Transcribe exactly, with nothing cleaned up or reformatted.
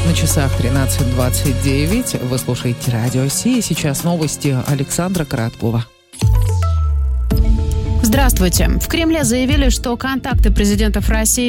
На часах тринадцать двадцать девять. Вы слушаете Радио Си. Сейчас новости Александра Короткова. Здравствуйте. В Кремле заявили, что контакты президентов России